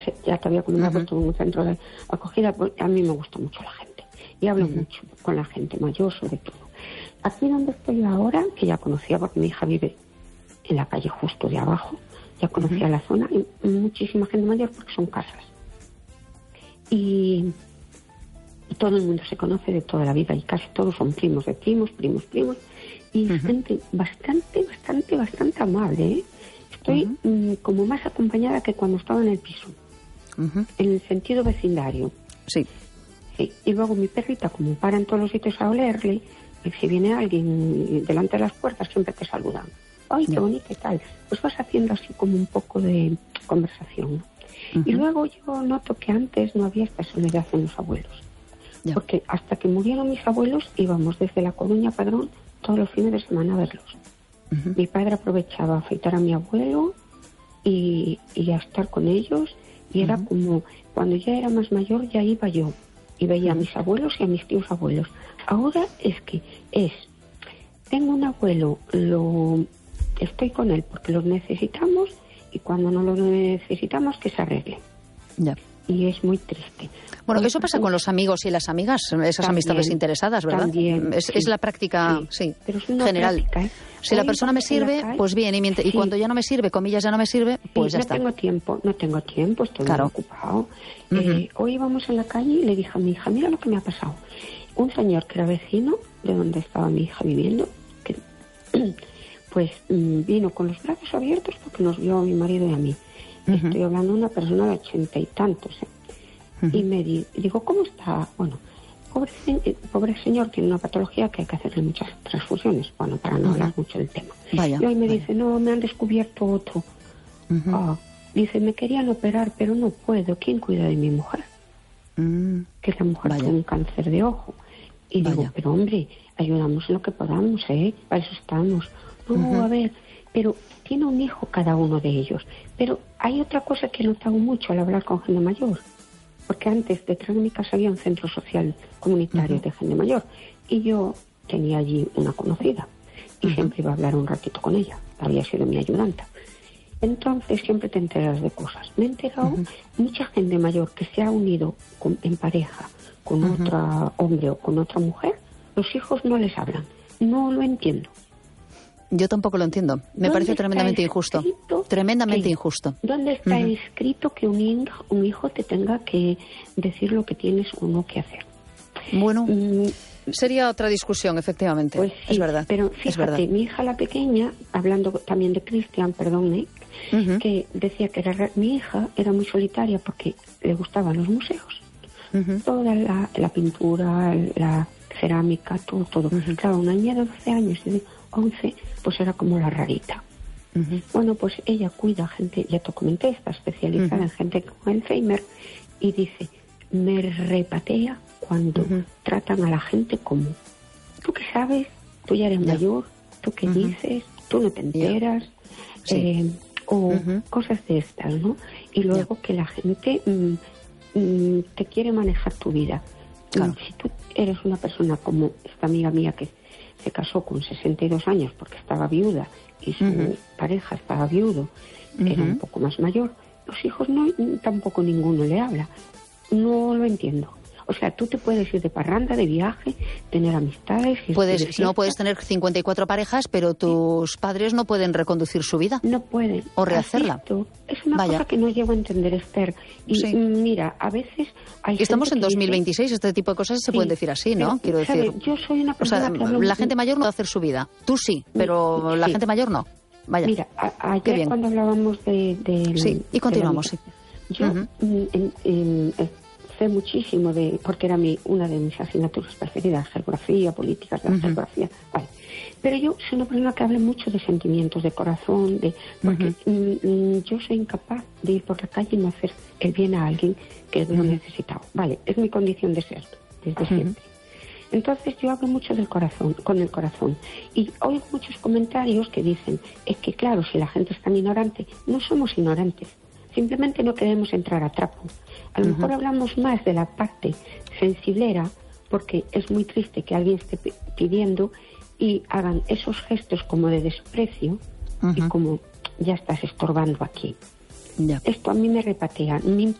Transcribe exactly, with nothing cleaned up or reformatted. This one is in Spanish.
ya todavía cuando me he puesto en un centro de acogida, pues a mí me gusta mucho la gente. Y hablo uh-huh. mucho con la gente mayor, sobre todo. Aquí donde estoy ahora, que ya conocía porque mi hija vive en la calle justo de abajo, ya conocía uh-huh. la zona, y muchísima gente mayor porque son casas. Y, y todo el mundo se conoce de toda la vida y casi todos son primos de primos, primos, primos. Y uh-huh. gente bastante, bastante, bastante amable, ¿eh? Estoy uh-huh. mmm, como más acompañada que cuando estaba en el piso. Uh-huh. En el sentido vecindario. Sí. Sí. Y luego mi perrita, como para en todos los sitios a olerle, y si viene alguien delante de las puertas, siempre te saludan. ¡Ay, qué yeah. bonita y tal! Pues vas haciendo así como un poco de conversación, ¿no? Uh-huh. Y luego yo noto que antes no había esta solidaridad en los abuelos. Yeah. Porque hasta que murieron mis abuelos íbamos desde La Coruña a Padrón todos los fines de semana a verlos. Uh-huh. Mi padre aprovechaba a afeitar a mi abuelo y, y a estar con ellos. Y era uh-huh. como, cuando ya era más mayor, ya iba yo. Y veía uh-huh. a mis abuelos y a mis tíos abuelos. Ahora es que es, tengo un abuelo, lo estoy con él porque lo necesitamos, y cuando no lo necesitamos, que se arregle. Ya. Y es muy triste. Bueno, eso pasa con los amigos y las amigas, esas también, amistades interesadas, ¿verdad? También, es, sí. es la práctica, sí, sí pero es una general. Práctica, ¿eh? Si Hoy la persona me sirve, calle, pues bien, y, mientras, sí. y cuando ya no me sirve, comillas, ya no me sirve, pues sí, ya no está. No tengo tiempo, no tengo tiempo, estoy claro. muy ocupado. Uh-huh. Eh, hoy íbamos en la calle y le dije a mi hija, mira lo que me ha pasado. Un señor que era vecino de donde estaba mi hija viviendo, que pues vino con los brazos abiertos porque nos vio a mi marido y a mí. Uh-huh. Estoy hablando de una persona de ochenta y tantos, ¿eh? Uh-huh. Y me di, digo, ¿cómo está? Bueno, pobre, pobre señor, tiene una patología que hay que hacerle muchas transfusiones, bueno, para no uh-huh. hablar mucho del tema. Vaya, y hoy me vaya. dice, no, me han descubierto otro. Uh-huh. Oh, dice, me querían operar, pero no puedo. ¿Quién cuida de mi mujer? Uh-huh. Que la mujer Vaya. tiene un cáncer de ojo. Y Vaya. digo, pero hombre, ayudamos en lo que podamos, ¿eh? Para eso estamos. No, uh-huh. a ver, pero tiene un hijo cada uno de ellos. Pero hay otra cosa que he notado mucho al hablar con gente mayor. Porque antes, detrás de mi casa había un centro social comunitario uh-huh. de gente mayor. Y yo tenía allí una conocida. Y uh-huh. siempre iba a hablar un ratito con ella. Había sido mi ayudanta. Entonces siempre te enteras de cosas. Me he enterado uh-huh. mucha gente mayor que se ha unido con, en pareja con uh-huh. otro hombre o con otra mujer. Los hijos no les hablan. No lo entiendo. Yo tampoco lo entiendo. Me parece tremendamente injusto. Tremendamente que, injusto. ¿Dónde está uh-huh. escrito que un hijo, un hijo te tenga que decir lo que tienes o no que hacer? Bueno, mm, sería otra discusión, efectivamente. Pues sí, es verdad. Pero fíjate, es verdad. Mi hija la pequeña, hablando también de Cristian, perdón, ¿eh? uh-huh. que decía que era, mi hija era muy solitaria porque le gustaban los museos. Uh-huh. Toda la, la pintura, la cerámica, todo, todo. Uh-huh. Claro, una niña de doce años y de once, pues era como la rarita. Uh-huh. Bueno, pues ella cuida a gente, ya te comenté, está especializada uh-huh. en gente con Alzheimer, y dice, me repatea cuando uh-huh. tratan a la gente como, ¿tú qué sabes? Tú ya eres yeah. mayor, ¿tú qué uh-huh. dices? Tú no te enteras, yeah. sí. eh, o uh-huh. cosas de estas, ¿no? Y luego yeah. que la gente mm, mm, te quiere manejar tu vida. Claro. Si tú eres una persona como esta amiga mía que se casó con sesenta y dos años porque estaba viuda y su uh-huh. pareja estaba viudo, que uh-huh. era un poco más mayor, los hijos no, tampoco ninguno le habla. No lo entiendo. O sea, tú te puedes ir de parranda, de viaje, tener amistades... Puedes, no puedes tener cincuenta y cuatro parejas, pero tus sí. padres no pueden reconducir su vida. No pueden. O rehacerla. Asisto. Es una Vaya. cosa que no llego a entender, Esther. Y sí. mira, a veces hay Estamos en dos mil veintiséis, dice... este tipo de cosas se sí, pueden decir así, ¿no? Pero, Quiero ¿sabes? decir... Yo soy una persona o sea, que hablo... la gente mayor no va a hacer su vida. Tú sí, pero sí. la gente mayor no. Vaya. Mira, a, ayer cuando hablábamos de... de sí, y continuamos, sí. Yo... Uh-huh. en, en, en, muchísimo de porque era mi una de mis asignaturas preferidas, geografía, políticas de la uh-huh. geografía, vale. Pero yo soy una persona que habla mucho de sentimientos, de corazón, de porque uh-huh. mm, yo soy incapaz de ir por la calle y no hacer el bien a alguien que lo uh-huh. necesitado, vale, es mi condición de ser desde uh-huh. siempre. Entonces yo hablo mucho del corazón, con el corazón, y oigo muchos comentarios que dicen es que claro, si la gente es tan ignorante, no somos ignorantes. Simplemente no queremos entrar a trapo. A lo uh-huh. mejor hablamos más de la parte sensiblera, porque es muy triste que alguien esté p- pidiendo y hagan esos gestos como de desprecio uh-huh. y como ya estás estorbando aquí. Ya. Esto a mí me repatea. Me